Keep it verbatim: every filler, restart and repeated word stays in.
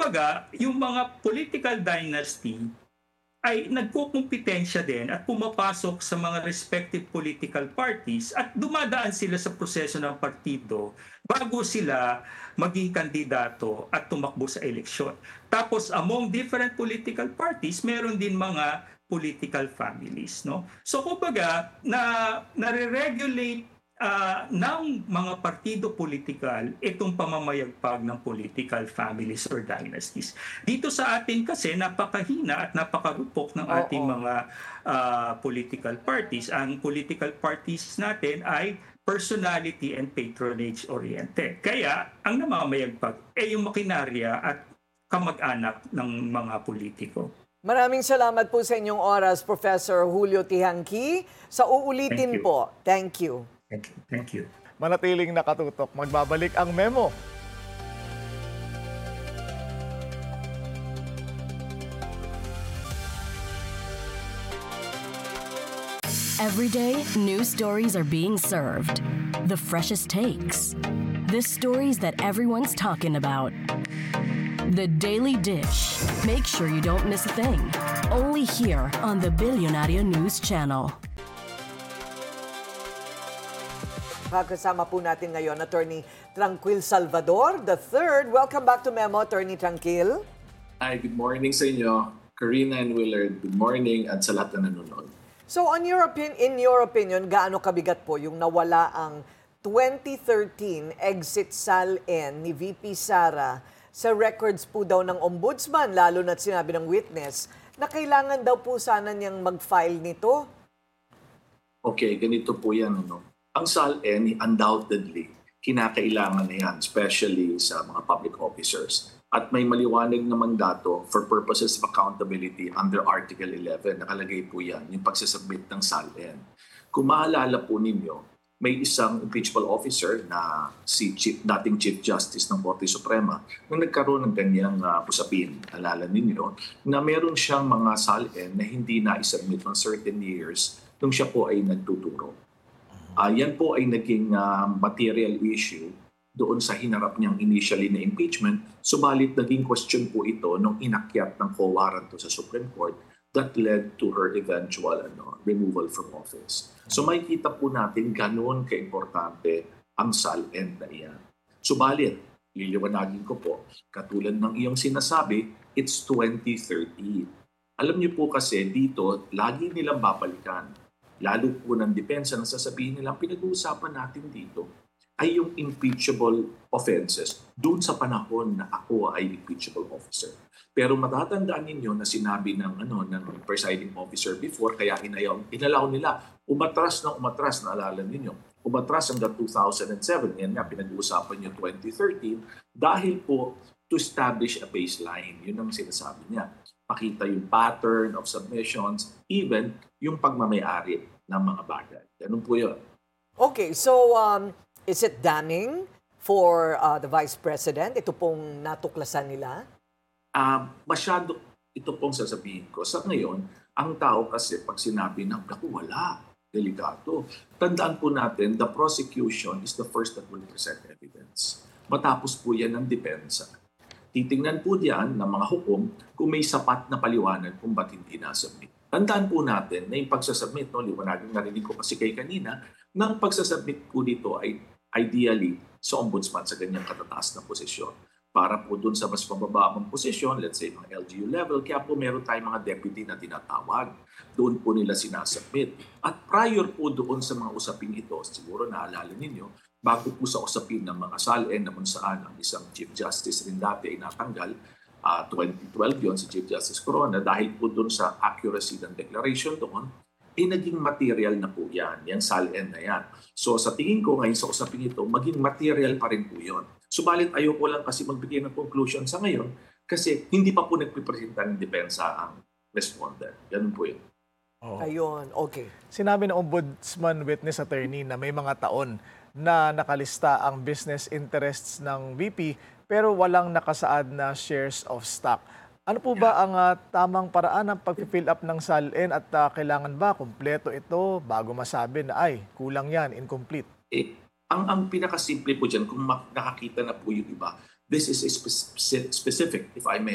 kumbaga, yung mga political dynasty ay nagkukumpitensya din at pumapasok sa mga respective political parties at dumadaan sila sa proseso ng partido bago sila maging kandidato at tumakbo sa eleksyon. Tapos among different political parties, meron din mga political families, no? So kumbaga, na nare-regulate ah, ng mga partido politikal itong pamamayagpag ng political families or dynasties. Dito sa atin kasi napakahina at napakarupok ng ating Oo. mga ah, political parties. Ang political parties natin ay personality and patronage oriented. Kaya ang namamayagpag ay yung makinarya at kamag-anak ng mga politiko. Maraming salamat po sa inyong oras, Professor Julio Tihanqui. Sa Thank uulitin you. po, thank you. Thank you. Thank you. Manatiling nakatutok. Magbabalik ang Memo. Every day, new stories are being served. The freshest takes. The stories that everyone's talking about. The Daily Dish. Make sure you don't miss a thing. Only here on the Billionaire News Channel. Kasama po natin ngayon, Attorney Tranquil Salvador the third. Welcome back to Memo, Attorney Tranquil. Hi, good morning sa inyo, Karina and Willard. Good morning at sa lahat na nanonood. So on your opinion, in your opinion, gaano kabigat po yung nawala ang twenty thirteen exit SALN ni V P Sara sa records po daw ng ombudsman, lalo na't sinabi ng witness na kailangan daw po sana niyang mag-file nito? Okay, ganito po yan. Ano? Ang SALN, undoubtedly, kinakailangan na yan, especially sa mga public officers. At may maliwanag naman dato for purposes of accountability under Article eleven. Nakalagay po yan, yung pagsasubmit ng SALN. Kung maalala po ninyo, may isang impeachable officer na si Chief, dating Chief Justice ng Korte Suprema na nagkaroon ng ganyang uh, usapin. Alala ninyo na meron siyang mga SALN na hindi na-submit on certain years nung siya po ay nagtuturo. Uh, yan po ay naging uh, material issue doon sa hinarap niyang initially na impeachment. Subalit naging question po ito nung inakyat ng co-warrant sa Supreme Court that led to her eventual ano, removal from office. So makikita po natin ganoon kaimportante ang SALN na iyan. Subalit, liliwanagin ko po, katulad ng iyong sinasabi, it's twenty thirteen. Alam niyo po kasi dito, lagi nilang babalikan. Lalo po ng depensa na sasabihin nila, pinag-uusapan natin dito ay yung impeachable offenses doon sa panahon na ako ay impeachable officer. Pero matatandaan ninyo na sinabi ng ano ng presiding officer before, kaya inayaw, inalaw nila umatras na umatras, naalala ninyo, umatras hanggang two thousand seven, yan nga pinag-uusapan niyo twenty thirteen, dahil po to establish a baseline, yun ang sinasabi niya. Pakita yung pattern of submissions, even yung pagmamayari ng mga bagay. Ganun po yun. Okay, so um, is it damning for uh, the Vice President? Ito pong natuklasan nila? Uh, masyado ito pong sasabihin ko. Sa ngayon, ang tao kasi pag sinabi ng naku, wala, delikado. Tandaan po natin, the prosecution is the first that will present evidence. Matapos po yan ng depensa. Titingnan po diyan ng mga hukom kung may sapat na paliwanag kung ba't hindi nasubmit. Tandaan po natin na yung pagsasubmit, no, liwanagin narinig ko kasi kay kanina, ng pagsasubmit po dito ay ideally sa ombudsman sa ganyang katataas na posisyon. Para po dun sa mas mabababang posisyon, let's say mga L G U level, kaya po meron tayong mga deputy na tinatawag. Doon po nila sinasubmit. At prior po doon sa mga usaping ito, siguro naalala ninyo, bago po sa usapin ng mga SALN na kung saan ang isang Chief Justice rin dati ay natanggal, uh, twenty twelve yon si Chief Justice Corona, dahil po doon sa accuracy ng declaration doon, eh naging material na po yan, yung SALN na yan. So sa tingin ko ngayon sa usapin ito, maging material pa rin po yun. Subalit ayoko lang kasi magbigay ng conclusion sa ngayon kasi hindi pa po nagpipresenta ng depensa ang respondent. Ganun po yun. Oh. Ayun, okay. Sinabi ng Ombudsman Witness Attorney na may mga taon na nakalista ang business interests ng V P pero walang nakasaad na shares of stock. Ano po ba ang uh, tamang paraan ng pag-fill up ng SALN at uh, kailangan ba kumpleto ito bago masabi na ay kulang yan, incomplete? Eh, ang, ang pinakasimple po dyan, kung nakakita na po yung iba, This is a spec- specific, if I may,